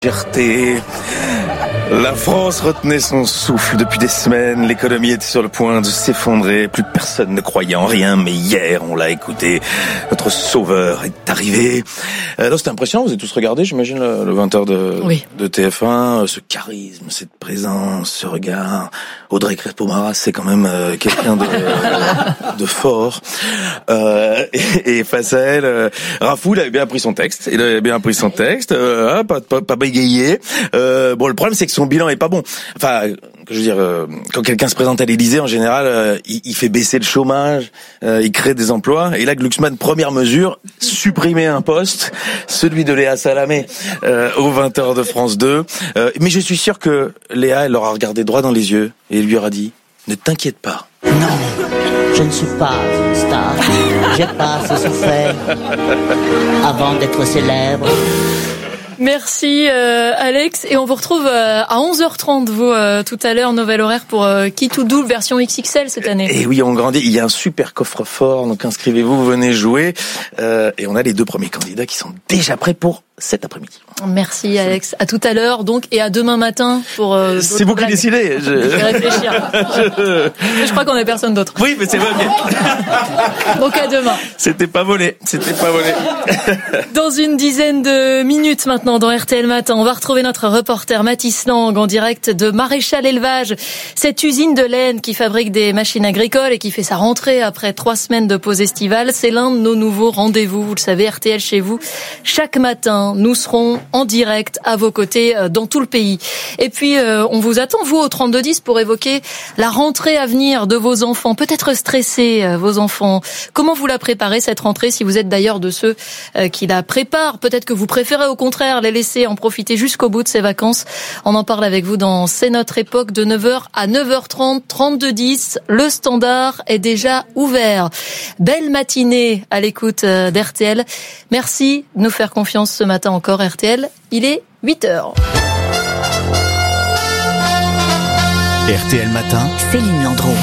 Légèreté. La France retenait son souffle depuis des semaines. L'économie était sur le point de s'effondrer. Plus personne ne croyait en rien. Mais hier, on l'a écouté. Notre sauveur est arrivé. C'était impressionnant. Vous avez tous regardé, j'imagine, le 20h de TF1. Ce charisme, cette présence, ce regard. Audrey Crespo-Maras, c'est quand même quelqu'un de fort. Et face à elle, Rafou, il avait bien appris son texte. Pas bégayé. Le problème, c'est que son bilan est pas bon. Enfin, je veux dire, quand quelqu'un se présente à l'Élysée, en général, il fait baisser le chômage, il crée des emplois. Et là, Glucksmann, première mesure, supprimer un poste, celui de Léa Salamé, aux 20h de France 2. Mais je suis sûr que Léa, elle leur a regardé droit dans les yeux et lui aura dit, ne t'inquiète pas. Non, je ne suis pas une star. J'ai pas assez souffert avant d'être célèbre. Merci Alex, et on vous retrouve à 11h30 vous tout à l'heure, nouvel horaire pour Qui tout double version XXL cette année. Et oui, on grandit, il y a un super coffre-fort, donc inscrivez-vous, venez jouer, et on a les 2 premiers candidats qui sont déjà prêts pour cet après-midi. Merci Alex, à tout à l'heure donc, et à demain matin pour c'est vous qui décidez. Je vais réfléchir. Je crois qu'on n'a personne d'autre. Oui, mais c'est vrai. Donc à demain. C'était pas volé. Dans une dizaine de minutes maintenant dans RTL Matin, on va retrouver notre reporter Mathis Lang en direct de Maréchal Élevage, cette usine de laine qui fabrique des machines agricoles et qui fait sa rentrée après 3 semaines de pause estivale. C'est l'un de nos nouveaux rendez-vous, vous le savez, RTL chez vous. Chaque matin, nous serons en direct à vos côtés dans tout le pays. Et puis, on vous attend, vous, au 3210 pour évoquer la rentrée à venir de vos enfants. Peut-être stressés, vos enfants. Comment vous la préparez, cette rentrée, si vous êtes d'ailleurs de ceux qui la préparent? Peut-être que vous préférez au contraire les laisser en profiter jusqu'au bout de ces vacances. On en parle avec vous dans C'est notre époque de 9h à 9h30, 3210. Le standard est déjà ouvert. Belle matinée à l'écoute d'RTL. Merci de nous faire confiance ce matin encore, RTL. Il est 8h. RTL Matin, Céline Landreau.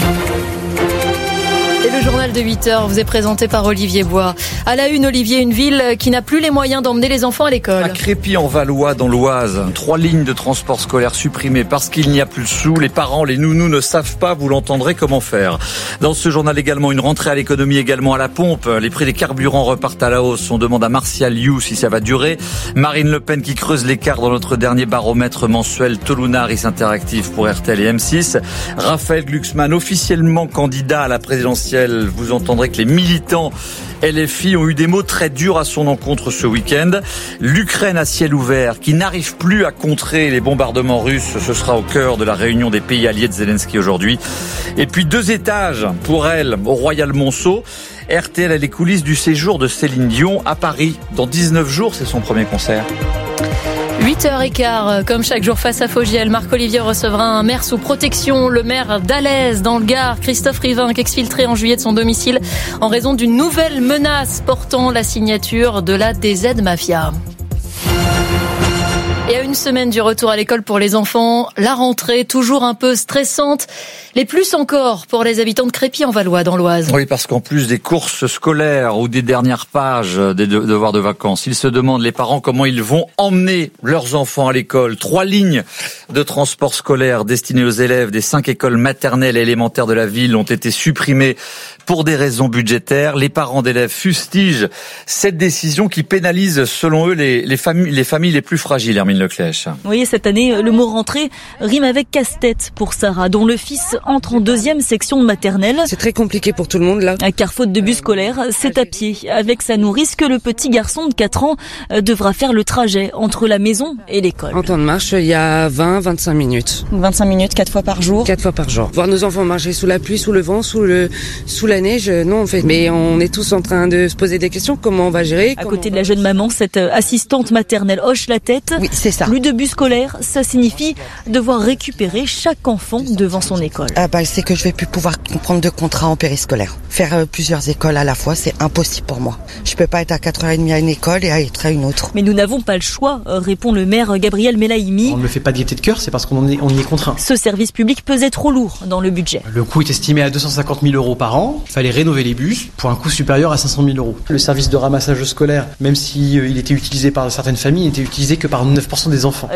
Et le journal de 8h vous est présenté par Olivier Bois. À la une, Olivier, une ville qui n'a plus les moyens d'emmener les enfants à l'école. À Crépy-en-Valois, dans l'Oise, 3 lignes de transport scolaire supprimées parce qu'il n'y a plus de sous. Les parents, les nounous ne savent pas, vous l'entendrez, comment faire. Dans ce journal également, une rentrée à l'économie également à la pompe. Les prix des carburants repartent à la hausse. On demande à Martial You si ça va durer. Marine Le Pen qui creuse l'écart dans notre dernier baromètre mensuel Tolunaris Interactive pour RTL et M6. Raphaël Glucksmann, officiellement candidat à la présidentielle. Vous entendrez que les militants LFI ont eu des mots très durs à son encontre ce week-end. L'Ukraine à ciel ouvert, qui n'arrive plus à contrer les bombardements russes, ce sera au cœur de la réunion des pays alliés de Zelensky aujourd'hui. Et puis 2 étages pour elle au Royal Monceau. RTL a les coulisses du séjour de Céline Dion à Paris. Dans 19 jours, c'est son premier concert. 8h15, comme chaque jour face à Fogiel, Marc-Olivier recevra un maire sous protection, le maire d'Alès dans le Gard, Christophe Rivin, exfiltré en juillet de son domicile en raison d'une nouvelle menace portant la signature de la DZ Mafia. Et à une semaine du retour à l'école pour les enfants, la rentrée toujours un peu stressante. Les plus encore pour les habitants de Crépy-en-Valois dans l'Oise. Oui, parce qu'en plus des courses scolaires ou des dernières pages des devoirs de vacances, ils se demandent, les parents, comment ils vont emmener leurs enfants à l'école. 3 lignes de transport scolaire destinées aux élèves des 5 écoles maternelles et élémentaires de la ville ont été supprimées pour des raisons budgétaires. Les parents d'élèves fustigent cette décision qui pénalise, selon eux, les familles les plus fragiles, Hermine Leclèche. Oui, cette année, le mot rentrée rime avec casse-tête pour Sarah, dont le fils entre en 2e section de maternelle. C'est très compliqué pour tout le monde, là. Car faute de bus scolaire, c'est à pied, avec sa nourrice, que le petit garçon de 4 ans devra faire le trajet entre la maison et l'école. En temps de marche, il y a 20-25 minutes. 25 minutes, 4 fois par jour. 4 fois par jour. Voir nos enfants marcher sous la pluie, sous le vent, sous la neige, non, en fait. Mais on est tous en train de se poser des questions. Comment on va gérer? À côté de la jeune maman, cette assistante maternelle hoche la tête. Oui, c'est ça. Plus de bus scolaire, ça signifie devoir récupérer chaque enfant devant son école. C'est que je vais plus pouvoir prendre de contrat en périscolaire. Faire plusieurs écoles à la fois, c'est impossible pour moi. Je peux pas être à 4h30 à une école et être à une autre. Mais nous n'avons pas le choix, répond le maire Gabriel Melaimi. On ne le fait pas de gaieté de cœur, c'est parce qu'on y est contraint. Ce service public pesait trop lourd dans le budget. Le coût est estimé à 250 000 € par an. Il fallait rénover les bus pour un coût supérieur à 500 000 €. Le service de ramassage scolaire, même si il était utilisé par certaines familles, n'était utilisé que par 9% des des enfants.